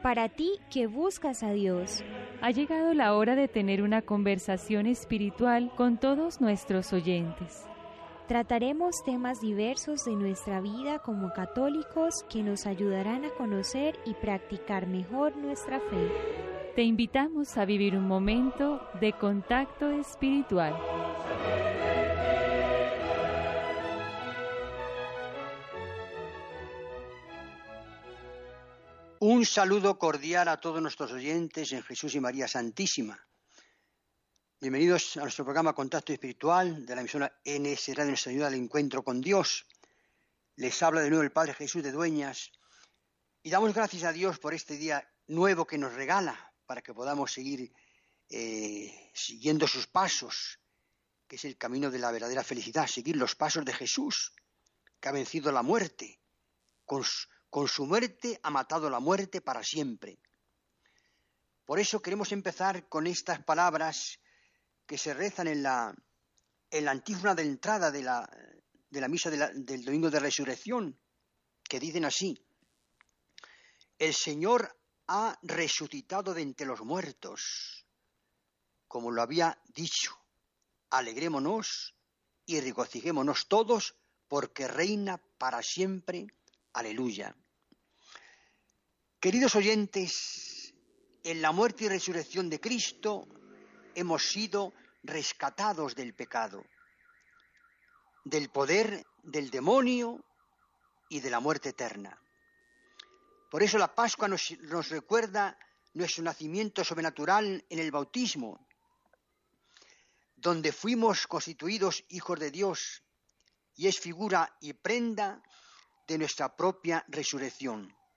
Para ti que buscas a Dios. Ha llegado la hora de tener una conversación espiritual con todos nuestros oyentes. Trataremos temas diversos de nuestra vida como católicos que nos ayudarán a conocer y practicar mejor nuestra fe. Te invitamos a vivir un momento de contacto espiritual. Un saludo cordial a todos nuestros oyentes en Jesús y María Santísima. Bienvenidos a nuestro programa Contacto Espiritual de la emisora NS Radio Nuestra Ayuda al Encuentro con Dios. Les habla de nuevo el Padre Jesús de Dueñas y damos gracias a Dios por este día nuevo que nos regala para que podamos seguir siguiendo sus pasos, que es el camino de la verdadera felicidad, seguir los pasos de Jesús, que ha vencido la muerte. Con su muerte ha matado la muerte para siempre. Por eso queremos empezar con estas palabras que se rezan en la antífona de entrada de la misa del Domingo de Resurrección, que dicen así: el Señor ha resucitado de entre los muertos, como lo había dicho. Alegrémonos y regocijémonos todos, porque reina para siempre. Aleluya. Queridos oyentes, en la muerte y resurrección de Cristo hemos sido rescatados del pecado, del poder del demonio y de la muerte eterna. Por eso la Pascua nos recuerda nuestro nacimiento sobrenatural en el bautismo, donde fuimos constituidos hijos de Dios, y es figura y prenda de nuestra propia resurrección.